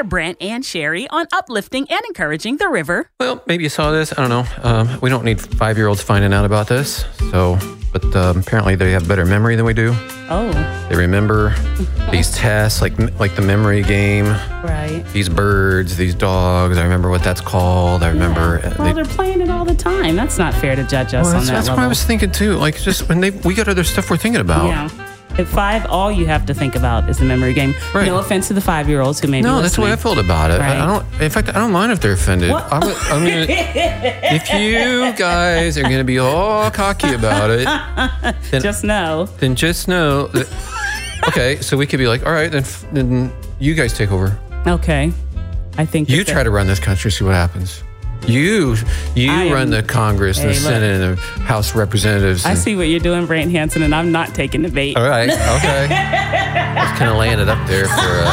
are Brent and Sherry on uplifting and encouraging the river. Well, maybe you saw this. I don't know. We don't need 5-year-olds finding out about this. But apparently they have better memory than we do. Oh. They remember these tests, like the memory game. Right. These birds, these dogs. I remember what that's called. I remember. Well, they're playing it all the time. That's not fair to judge us on that level. That's what I was thinking too. Like, just when we got other stuff we're thinking about. Yeah. At 5, all you have to think about is the memory game. Right. No offense to the 5-year-olds who may be listening. That's the way I felt about it. Right. In fact, I don't mind if they're offended. If you guys are going to be all cocky about it, then just know. That, okay, so we could be like, all right, then you guys take over. Okay. I think you try to run this country, see what happens. You run the Congress, the Senate, and the House of Representatives. I see what you're doing, Brant Hansen, and I'm not taking the bait. All right, okay. Let's kind of land it up there for...